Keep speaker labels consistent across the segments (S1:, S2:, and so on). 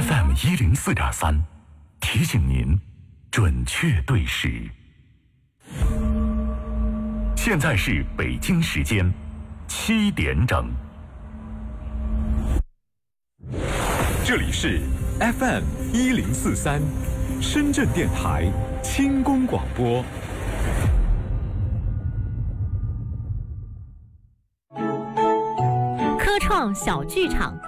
S1: FM104.3，提醒您准确对时。现在是北京时间7点整。
S2: 这里是 FM1043，深圳电台轻功广播。
S3: 科创小剧场。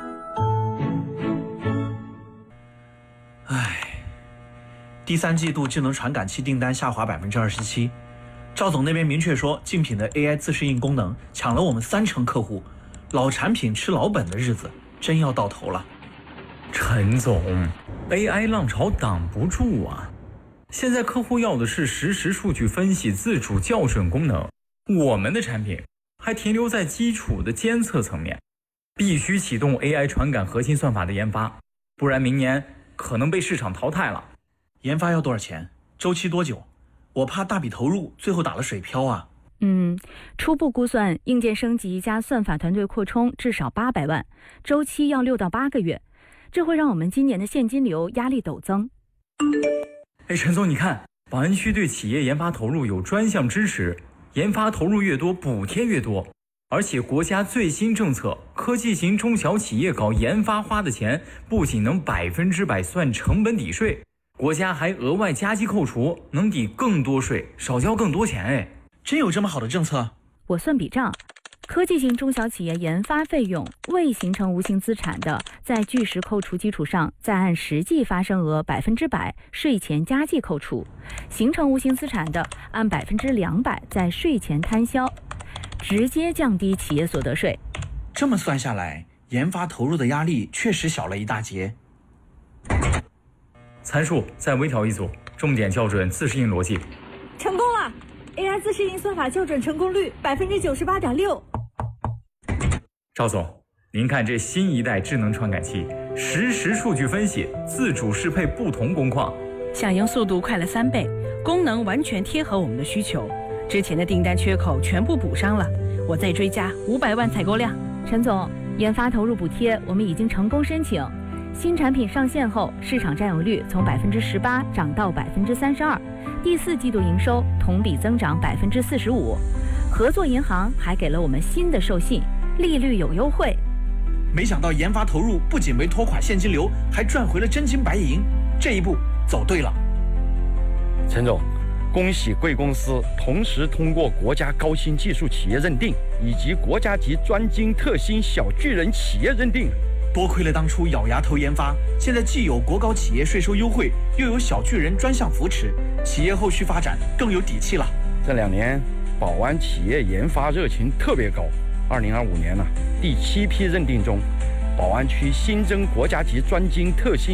S4: 第三季度智能传感器订单下滑27%，赵总那边明确说，竞品的 AI 自适应功能抢了我们30%客户，老产品吃老本的日子真要到头了。
S5: 陈总 ，AI 浪潮挡不住啊！现在客户要的是实时数据分析、自主校准功能，我们的产品还停留在基础的监测层面，必须启动 AI 传感核心算法的研发，不然明年可能被市场淘汰了。
S4: 研发要多少钱？周期多久？我怕大笔投入最后打了水漂啊。
S3: 初步估算，硬件升级加算法团队扩充至少800万，周期要6到8个月，这会让我们今年的现金流压力陡增。
S5: 陈总，你看，宝安区对企业研发投入有专项支持，研发投入越多，补贴越多，而且国家最新政策，科技型中小企业搞研发花的钱，不仅能100%算成本抵税，国家还额外加计扣除，能抵更多税，少交更多钱。
S4: 真有这么好的政策？
S3: 我算笔账，科技型中小企业研发费用未形成无形资产的，在据实扣除基础上，再按实际发生额100%税前加计扣除；形成无形资产的，按200%在税前摊销，直接降低企业所得税。
S4: 这么算下来，研发投入的压力确实小了一大截。
S5: 参数再微调一组，重点校准自适应逻辑。
S6: 成功了 ！AI 自适应算法校准成功率98.6%。
S5: 赵总，您看这新一代智能传感器，实时数据分析，自主适配不同工况，
S7: 响应速度快了3倍，功能完全贴合我们的需求。之前的订单缺口全部补上了，我再追加500万采购量。
S3: 陈总，研发投入补贴我们已经成功申请。新产品上线后，市场占有率从18%涨到32%，第4季度营收同比增长45%。合作银行还给了我们新的授信，利率有优惠。
S4: 没想到研发投入不仅没拖垮现金流，还赚回了真金白银，这一步走对了。
S8: 陈总，恭喜贵公司同时通过国家高新技术企业认定以及国家级专精特新小巨人企业认定。
S4: 多亏了当初咬牙投研发，现在既有国高企业税收优惠，又有小巨人专项扶持，企业后续发展更有底气了。
S8: 这2年，宝安企业研发热情特别高。2025年第7批认定中，宝安区新增国家级专精特新